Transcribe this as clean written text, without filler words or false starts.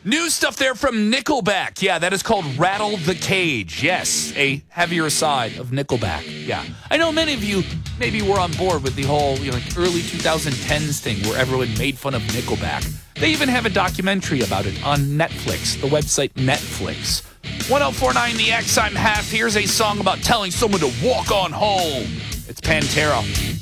New stuff there from Nickelback. Yeah, that is called Rattle the Cage. Yes, a heavier side of Nickelback. Yeah. I know many of you maybe were on board with the whole early 2010s thing where everyone made fun of Nickelback. They even have a documentary about it on Netflix, the website Netflix. 1049 The X, I'm Half. Here's a song about telling someone to walk on home. It's Pantera.